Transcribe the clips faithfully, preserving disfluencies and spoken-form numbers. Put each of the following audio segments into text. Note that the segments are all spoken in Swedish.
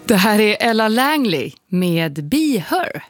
Det här är Ella Langley med Be Her.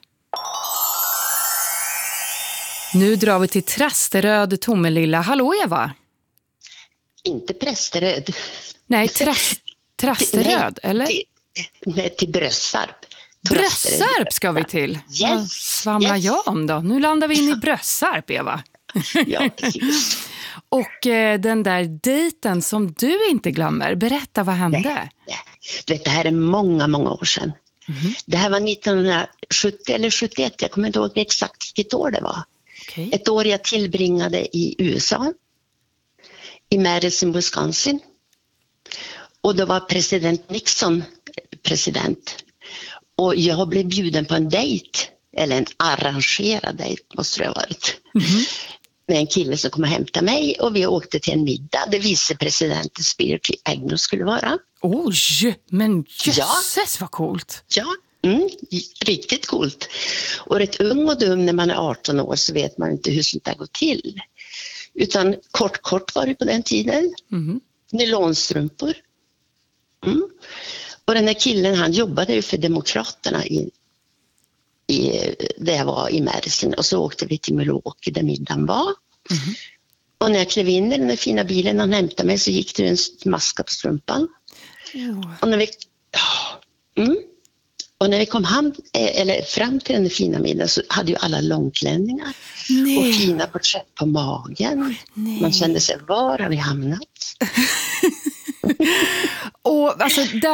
Nu drar vi till Trasteröd, Tomelilla. Hallå Eva? Inte Prästeröd. Nej, tras, Trasteröd, nej, eller? Till, nej, till Brössarp. Brössarp ska vi till. Yes, Vad svamlar yes. jag om då? Nu landar vi in i Brössarp, Eva. Ja, precis. Och eh, den där dejten som du inte glömmer. Berätta, vad hände? Nej, nej. Du vet, det här är många, många år sedan. Mm-hmm. Det här var nittonhundrasjuttio eller sjuttioett. Jag kommer inte ihåg exakt vilket år det var. Okay. Ett år jag tillbringade i U S A. I Madison, Wisconsin. Och då var president Nixon president. Och jag blev bjuden på en dejt. Eller en arrangerad dejt måste det ha varit. Mm-hmm. Med en kille som kom och hämtade mig. Och vi åkte till en middag där vicepresidenten Spiro Agnew skulle vara. Oj, men jösses ja. Vad coolt. Ja, mm, riktigt coolt. Och rätt ung och dum när man är arton år så vet man inte hur sånt där går till. Utan kort, kort var det på den tiden. Mm-hmm. Nylonstrumpor. Mm. Och den här killen, han jobbade ju för Demokraterna i, i, där jag var i Madison. Och så åkte vi till Milwaukee där middagen var. Mm-hmm. Och när jag klev in i den där fina bilen han hämtade mig så gick det en maska på strumpan. Oh. Och när vi... Mm. Och när vi kom ham, eller fram till den fina middagen så hade ju alla långklänningar. Nej. Och fina porträtt på magen. Nej. Man kände sig, var har vi hamnat? Och alltså, där